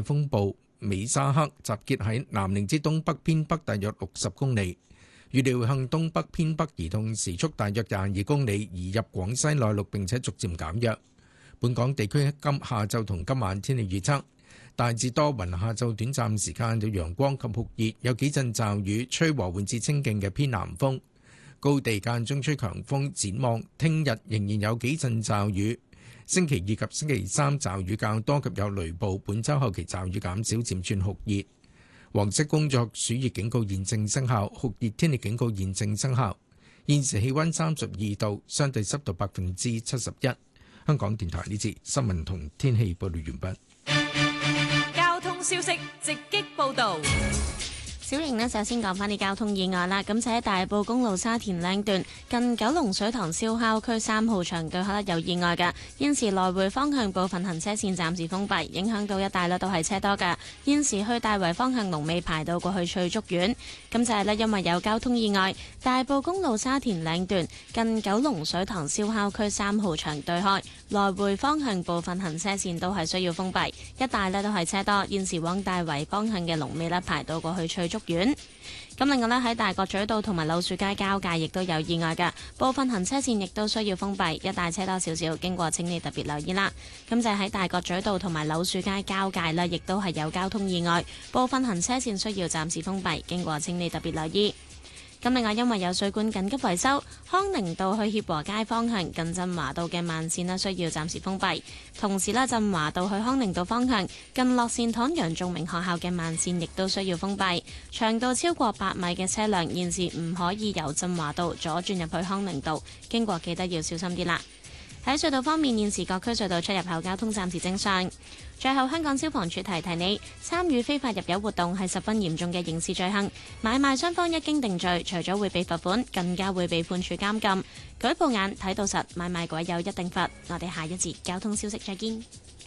風暴美沙克集結喺南寧之東北偏北大約60公里，預料向東北偏北移動，時速大約22公里，移入廣西內陸並且逐漸減弱。本港地區今下晝同今晚天氣預測，大致多雲，下晝短暫時間有陽光及酷熱，有幾陣驟雨，吹和緩至清勁嘅偏南風，高地間中吹強風。展望聽日仍然有幾陣驟雨，星期二及星期三驟雨較多及有雷暴，本週後期驟雨減少，漸轉酷熱。黃色工作暑熱警告現正生效，酷熱天氣警告現正生效。現時氣溫32度，相對濕度71%。香港電台呢節新聞同天氣報道完畢。 交通消息直擊報道。 小瑩呢，首先講返啲交通意外啦。咁就喺大埔公路沙田嶺段近九龍水塘燒烤區3號場對開有意外㗎，現時來回方向部分行車線暫時封閉，影響到一帶呢都係車多㗎。現時去大圍方向龍尾排到過去翠竹苑。咁就係呢，因為有交通意外，大埔公路沙田嶺段近九龍水塘燒烤區3號場對開來回方向部分行車線都係需要封閉，一帶呢都係車多。現時往大圍方向嘅龍尾呢排到過去翠竹苑。咁另外咧，喺大角咀道同埋柳樹街交界亦都有意外嘅，部分行車線亦都需要封閉，一帶車多少少，經過請你特別留意啦。咁就喺大角咀道同埋柳樹街交界啦，亦都係有交通意外，部分行車線需要暫時封閉，經過請你特別留意。咁另外，因為有水管緊急維修，康寧道去協和街方向近振華道嘅慢線需要暫時封閉。同時咧，振華道去康寧道方向近樂善堂楊仲明學校嘅慢線亦都需要封閉。長度超過8米嘅車輛現時唔可以由振華道左轉入去康寧道，經過記得要小心啲啦。喺隧道方面，現時各區隧道出入口交通暫時正常。最後，香港消防處提提你，參與非法入油活動係十分嚴重嘅刑事罪行，買賣雙方一經定罪，除咗會被罰款，更加會被判處監禁。舉報眼睇到實，買賣鬼有一定罰。我哋下一節交通消息再見。